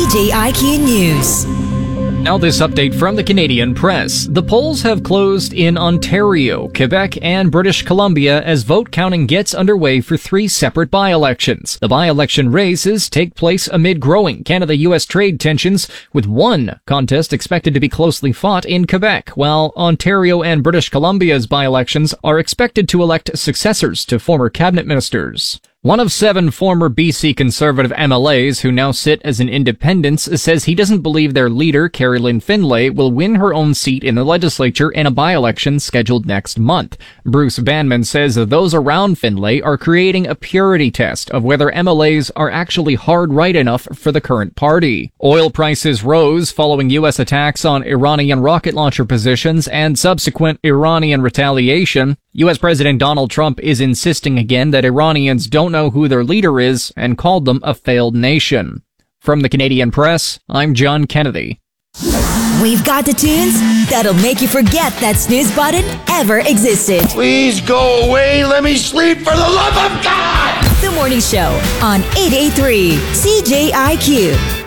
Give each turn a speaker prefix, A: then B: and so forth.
A: CJIQ News.
B: Now this update from the Canadian Press. The polls have closed in Ontario, Quebec, and British Columbia as vote counting gets underway for 3 separate by-elections. The by-election races take place amid growing Canada-US trade tensions, with one contest expected to be closely fought in Quebec, while Ontario and British Columbia's by-elections are expected to elect successors to former cabinet ministers. One of 7 former BC Conservative MLAs who now sit as an independent says he doesn't believe their leader, Carrie Lynn Findlay, will win her own seat in the legislature in a by-election scheduled next month. Bruce Banman says those around Findlay are creating a purity test of whether MLAs are actually hard-right enough for the current party. Oil prices rose following U.S. attacks on Iranian rocket launcher positions and subsequent Iranian retaliation. U.S. President Donald Trump is insisting again that Iranians don't know who their leader is and called them a failed nation. From the Canadian Press, I'm John Kennedy.
A: We've got the tunes that'll make you forget that snooze button ever existed.
C: Please go away. Let me sleep for the love of God.
A: The Morning Show on 88.3 CJIQ.